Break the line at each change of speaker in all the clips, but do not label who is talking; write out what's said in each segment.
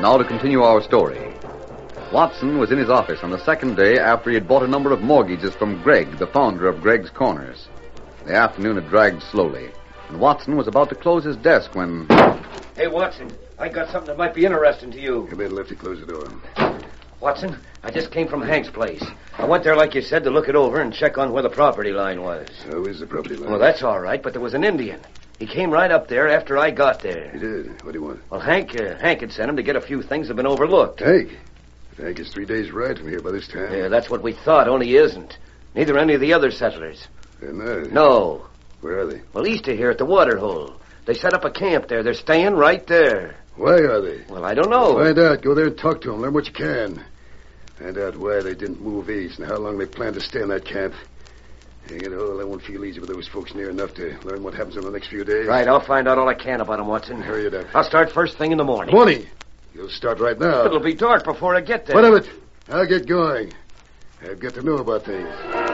Now to continue our story. Watson was in his office on the second day after he had bought a number of mortgages from Greg, the founder of Greg's Corners. The afternoon had dragged slowly, and Watson was about to close his desk when...
Hey, Watson, I got something that might be interesting to you.
Come in, Lefty. Close the door.
Watson, I just came from Hank's place. I went there, like you said, to look it over and check on where the property line was.
How is the property line?
Well, that's all right, but there was an Indian. He came right up there after I got there.
He did? What do you want?
Well, Hank had sent him to get a few things that have been overlooked.
Hank? Hank is 3 days' ride from here by this time.
Yeah, that's what we thought, only he isn't. Neither any of the other settlers.
They're not?
No.
Where are they?
Well, east of here at the water hole. They set up a camp there. They're staying right there.
Why are they?
Well, I don't know.
Find out. Go there and talk to them. Learn what you can. Find out why they didn't move east and how long they plan to stay in that camp. Hang it all, I won't feel easy with those folks near enough to learn what happens in the next few days.
Right, I'll find out all I can about them, Watson.
Hurry it up.
I'll start first thing in the morning.
Morning? You'll start right now.
It'll be dark before I get there.
What of it? I'll get going. I've got to know about things.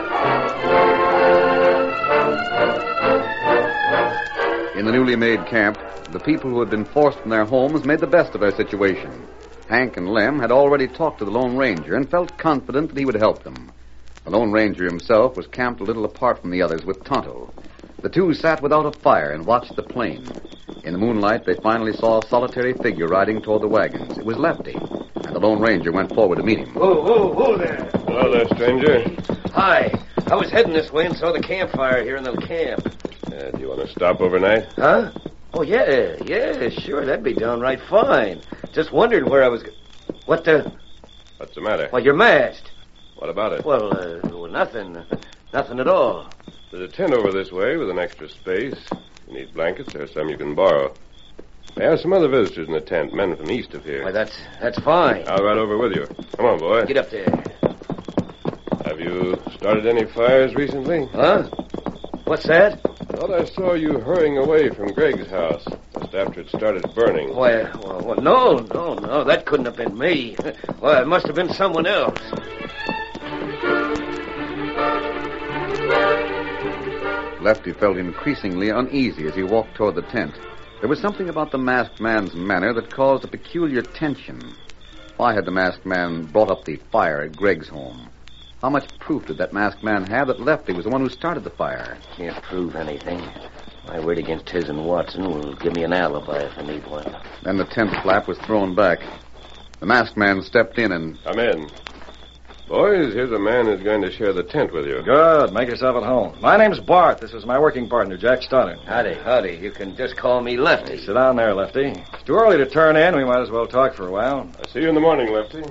In the newly made camp, the people who had been forced from their homes made the best of their situation. Hank and Lem had already talked to the Lone Ranger and felt confident that he would help them. The Lone Ranger himself was camped a little apart from the others with Tonto. The two sat without a fire and watched the plain. In the moonlight, they finally saw a solitary figure riding toward the wagons. It was Lefty, and the Lone Ranger went forward to meet him.
Whoa there.
Hello there, stranger.
Hi. I was heading this way and saw the campfire here in the camp.
Do you want to stop overnight?
Huh? Oh, yeah, sure. That'd be downright fine. Just wondered where I was... What the...
What's the matter?
Well, you're masked.
What about it?
Well, nothing. Nothing at all.
There's a tent over this way with an extra space. If you need blankets, there's some you can borrow. There are some other visitors in the tent, men from east of here.
Why, that's fine.
I'll ride over with you. Come on, boy.
Get up there.
Have you started any fires recently?
Huh? What's that?
I thought I saw you hurrying away from Greg's house just after it started burning.
Why, no. That couldn't have been me. Well, it must have been someone else.
Lefty felt increasingly uneasy as he walked toward the tent. There was something about the masked man's manner that caused a peculiar tension. Why had the masked man brought up the fire at Greg's home? How much proof did that masked man have that Lefty was the one who started the fire?
Can't prove anything. My word against his and Watson will give me an alibi if I need one.
Then the tent flap was thrown back. The masked man stepped in and...
Come in. Boys, here's a man who's going to share the tent with you.
Good. Make yourself at home. My name's Bart. This is my working partner, Jack Stoddard.
Howdy. You can just call me Lefty.
Sit down there, Lefty. It's too early to turn in. We might as well talk for a while.
I'll see you in the morning, Lefty.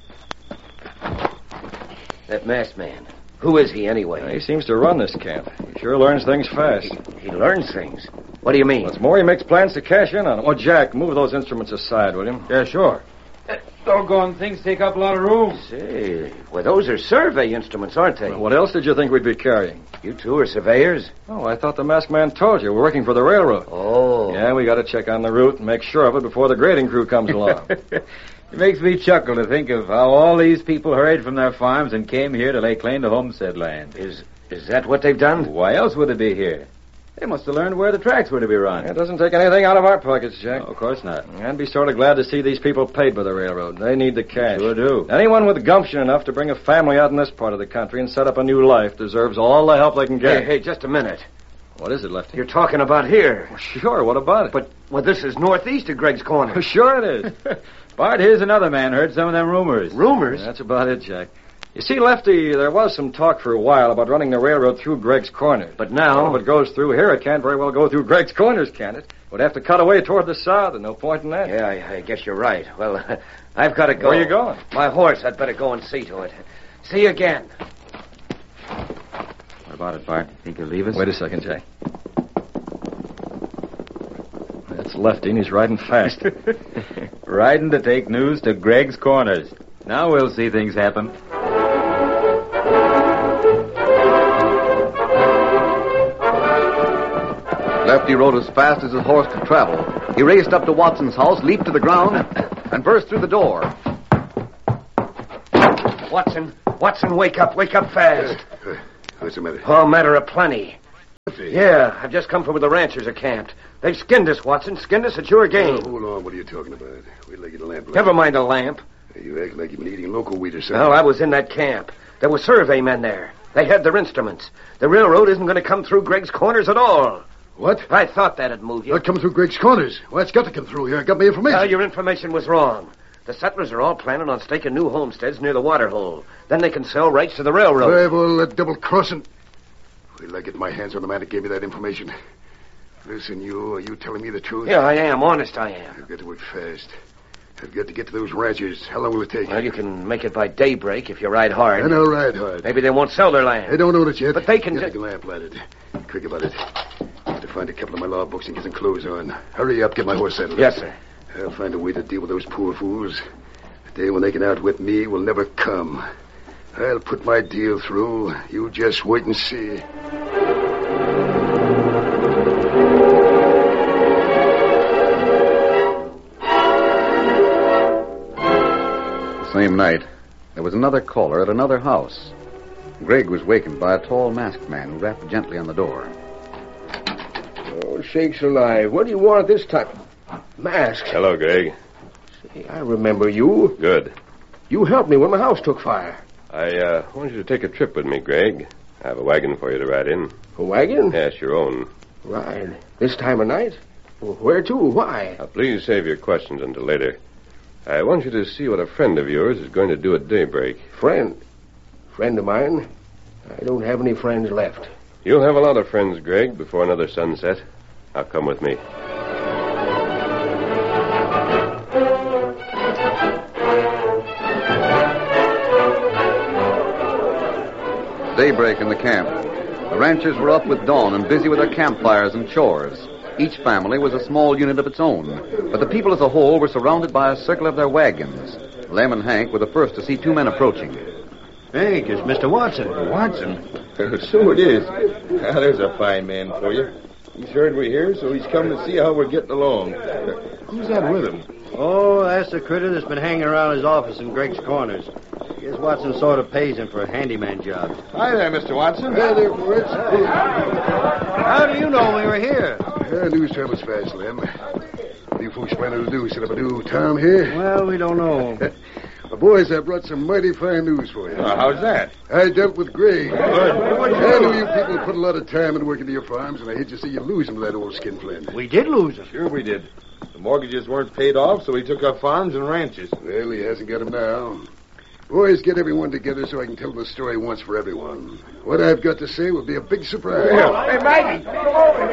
That masked man. Who is he, anyway?
He seems to run this camp. He sure learns things fast.
He learns things? What do you mean?
What's more, he makes plans to cash in on them. Oh, Jack, move those instruments aside, will you?
Yeah, sure. Doggone things take up a lot of room.
Say, well, those are survey instruments, aren't they?
Well, what else did you think we'd be carrying?
You two are surveyors?
Oh, I thought the masked man told you. We're working for the railroad.
Oh.
Yeah, we got to check on the route and make sure of it before the grading crew comes along.
It makes me chuckle to think of how all these people hurried from their farms and came here to lay claim to homestead land.
Is that what they've done?
Why else would they be here? They must have learned where the tracks were to be run.
It doesn't take anything out of our pockets, Jack.
No, of course not.
I'd be sort of glad to see these people paid by the railroad. They need the cash.
Sure do.
Anyone with gumption enough to bring a family out in this part of the country and set up a new life deserves all the help they can get.
Hey, just a minute.
What is it, Lefty?
You're talking about here.
Well, sure, what about it?
But, this is northeast of Greg's Corner.
Sure it is.
Bart, here's another man heard some of them rumors.
Rumors?
That's about it, Jack. You see, Lefty, there was some talk for a while about running the railroad through Greg's Corners.
But now...
Well, if it goes through here, it can't very well go through Greg's Corners, can it? Would have to cut away toward the south, and no point in that.
Yeah, I guess you're right. Well, I've got to go.
Where are you going?
My horse. I'd better go and see to it. See you again.
What about it, Bart? Think he'll leave us?
Wait a second, Jack. That's Lefty, and he's riding fast.
Riding to take news to Greg's Corners. Now we'll see things happen.
Lefty rode as fast as his horse could travel. He raced up to Watson's house, leaped to the ground, and burst through the door.
Watson, wake up fast.
What's the matter?
Oh, matter of plenty. Yeah, I've just come from where the ranchers are camped. They've skinned us, Watson. Skinned us at your game.
Oh, hold on. What are you talking about? Wait till I get a lamp.
Never mind a lamp.
You act like you've been eating local wheat or something.
Well, I was in that camp. There were survey men there. They had their instruments. The railroad isn't going to come through Greg's Corners at all.
What?
I thought that'd move you.
Not come through Greg's Corners. Well, it's got to come through here. I got my information.
Well, your information was wrong. The settlers are all planning on staking new homesteads near the water hole. Then they can sell rights to the railroad.
Brave all that double-crossing. Wait till I get my hands on the man that gave me that information. Listen, are you telling me the truth?
Yeah, I am. Honest, I am.
I've got to work fast. I've got to get to those ranchers. How long will it take?
Well, you can make it by daybreak if you ride hard.
And I'll ride hard.
Maybe they won't sell their land.
They don't own it yet.
But they can
Get the lamp lighted. Quick about it. I have to find a couple of my law books and get some clothes on. Hurry up, get my horse saddled.
Yes, sir.
I'll find a way to deal with those poor fools. The day when they can outwit me will never come. I'll put my deal through. You just wait and see.
The same night, there was another caller at another house. Greg was wakened by a tall, masked man who rapped gently on the door.
Oh, sakes alive. What do you want this time? Masks.
Hello, Greg.
Say, I remember you.
Good.
You helped me when my house took fire.
I want you to take a trip with me, Greg. I have a wagon for you to ride in.
A wagon?
Yes, your own.
Ride? This time of night? Well, where to? Why?
Now, please save your questions until later. I want you to see what a friend of yours is going to do at daybreak.
Friend? Friend of mine? I don't have any friends left.
You'll have a lot of friends, Greg, before another sunset. Now come with me.
Daybreak in the camp. The ranchers were up with dawn and busy with their campfires and chores. Each family was a small unit of its own, but the people as a whole were surrounded by a circle of their wagons. Lem and Hank were the first to see two men approaching.
Hank, it's Mr. Watson.
Watson? So it is. Ah, there's a fine man for you. He's heard we're here, so he's come to see how we're getting along. Who's that with him?
Oh, that's the critter that's been hanging around his office in Greg's Corners. Guess Watson sort of pays him for handyman jobs.
Hi there, Mr. Watson.
Hey there, boys.
How do you know we were here?
News travels fast, Lem. What are you folks planning to do? Set up a new town here?
Well, we don't know.
Well, boys, I brought some mighty fine news for you.
How's that?
I dealt with Greg.
Good.
I knew you people put a lot of time and work into your farms, and I hate to see you lose him to that old skinflint.
We did lose him.
Sure we did. The mortgages weren't paid off, so he took our farms and ranches.
Well, he hasn't got them now. Boys, get everyone together so I can tell the story once for everyone. What I've got to say will be a big surprise.
Hey, Maggie! Come over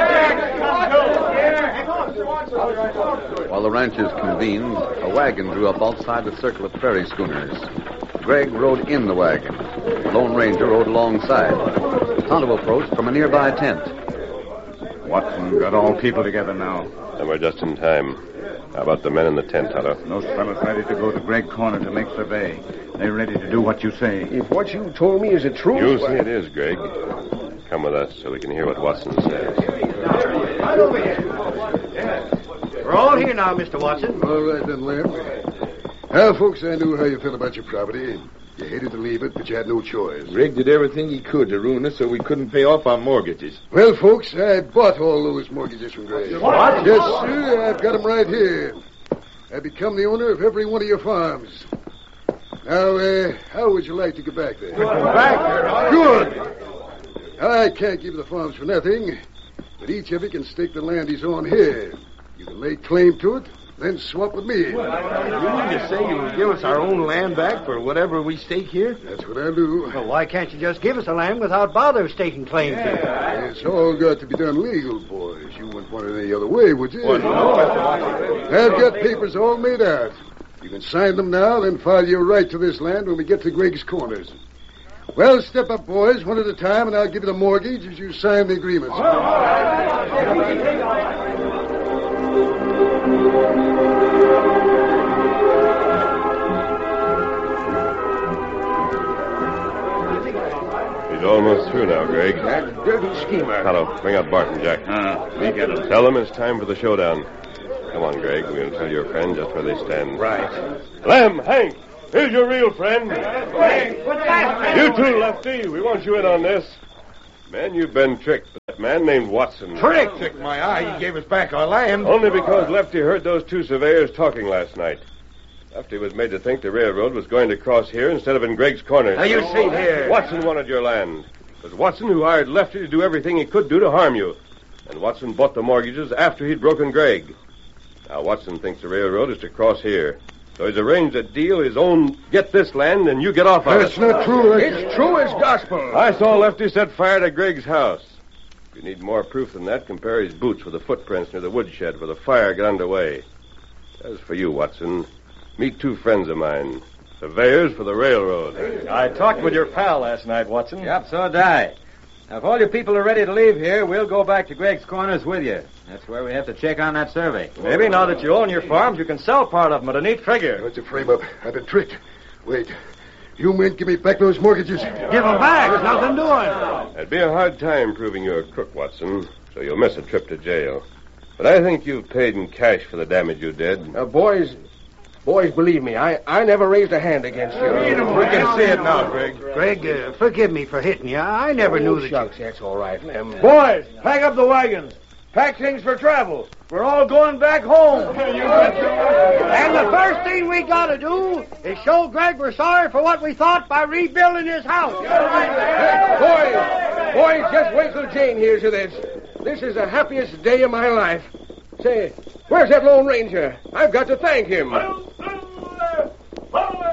While the ranchers convened, a wagon drew up outside the circle of prairie schooners. Greg rode in the wagon. The Lone Ranger rode alongside. Tonto approached from a nearby tent.
Watson got all people together now.
And we're just in time. How about the men in the tent, Tonto?
Those fellows ready to go to Greg Corner to make survey. They're ready to do what you say.
If what you told me is the truth...
You'll see it is, Greg. Come with us so we can hear what Watson says.
Right over here. We're all here now, Mr. Watson.
All right, then, Lem. Now, folks, I knew how you felt about your property. You hated to leave it, but you had no choice.
Greg did everything he could to ruin us so we couldn't pay off our mortgages.
Well, folks, I bought all those mortgages from Greg.
What?
Yes, sir. I've got them right here. I become the owner of every one of your farms. Now, how would you like to get back there?
Back?
Good. I can't give you the farms for nothing, but each of you can stake the land he's on here. You can lay claim to it, then swap with me.
You mean to say you'll give us our own land back for whatever we stake here?
That's what I'll do.
Well, why can't you just give us the land without bother of staking claim to it?
It's all got to be done legal, boys. You wouldn't want it any other way, would you?
Well, no, Mr. Watson.
I've got papers all made out. You can sign them now, then file your right to this land when we get to Greg's Corners. Well, step up, boys, one at a time, and I'll give you the mortgage as you sign the agreements.
He's almost through now, Greg.
That dirty schemer.
Tonto, bring out Bart and Jack.
We get him.
Tell them it's time for the showdown. Come on, Greg. We're going to tell your friend just where they stand.
Right.
Lem, Hank, here's your real friend. You too, Lefty. We want you in on this. Man, you've been tricked. that man named Watson.
Trick my eye. He gave us back our land.
Only because Lefty heard those two surveyors talking last night. Lefty was made to think the railroad was going to cross here instead of in Greg's Corners.
Now, you see here.
Watson wanted your land. It was Watson who hired Lefty to do everything he could do to harm you. And Watson bought the mortgages after he'd broken Greg. Now, Watson thinks the railroad is to cross here. So he's arranged a deal his own get this land and you get off of it.
That's not true.
It's true as gospel.
I saw Lefty set fire to Greg's house. If you need more proof than that, compare his boots with the footprints near the woodshed where the fire got underway. As for you, Watson, meet two friends of mine, surveyors for the railroad.
I talked with your pal last night, Watson.
Yep, so did I. Now, if all you people are ready to leave here, we'll go back to Greg's Corners with you. That's where we have to check on that survey.
Maybe now that you own your farms, you can sell part of them at a neat figure.
That's a frame-up. I've been tricked. Wait. You men give me back those mortgages.
Give them back. There's nothing doing.
It'd be a hard time proving you're a crook, Watson, so you'll miss a trip to jail. But I think you've paid in cash for the damage you did.
Boys, believe me, I never raised a hand against you.
We can see it now, Greg.
Greg, forgive me for hitting you. I never knew that
Shucks, that's all right, Lem.
Boys, pack up the wagons. Pack things for travel. We're all going back home.
And the first thing we got to do is show Greg we're sorry for what we thought by rebuilding his house.
Boys, just wait till Jane hears of this. This is the happiest day of my life. Say, where's that Lone Ranger? I've got to thank him.